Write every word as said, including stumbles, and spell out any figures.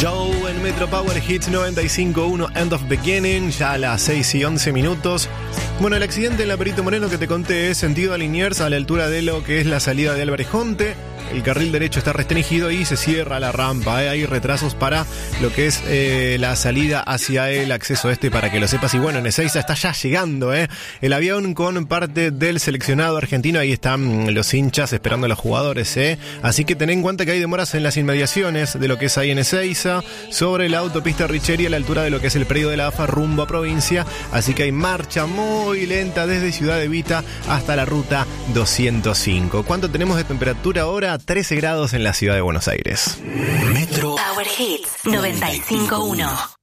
Joe en Metro Power Hits noventa y cinco punto uno End of Beginning, ya a las seis y once minutos. Bueno, el accidente en la Perito Moreno que te conté es sentido a Liniers, a la altura de lo que es la salida de Álvarez Jonte. El carril derecho está restringido y se cierra la rampa, ¿eh? Hay retrasos para lo que es eh, la salida hacia el acceso este, para que lo sepas. Y bueno, en Ezeiza está ya llegando ¿eh? el avión con parte del seleccionado argentino. Ahí están los hinchas esperando a los jugadores, ¿eh? Así que ten en cuenta que hay demoras en las inmediaciones de lo que es ahí en Ezeiza, sobre la autopista Richeri, a la altura de lo que es el predio de la A F A rumbo a provincia. Así que hay marcha muy lenta desde Ciudad Evita hasta la ruta doscientos cinco. ¿Cuánto tenemos de temperatura ahora? trece grados en la ciudad de Buenos Aires. Metro Power Hits noventa y cinco punto uno.